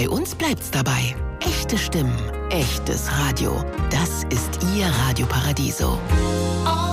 Bei uns bleibt's dabei. Echte Stimmen, echtes Radio. Das ist Ihr Radio Paradiso.